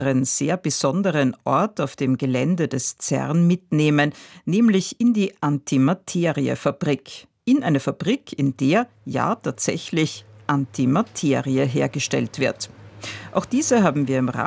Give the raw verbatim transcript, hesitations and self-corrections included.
einen sehr besonderen Ort auf dem Gelände des CERN mitnehmen, nämlich in die Antimateriefabrik. In eine Fabrik, in der ja tatsächlich Antimaterie hergestellt wird. Auch diese haben wir im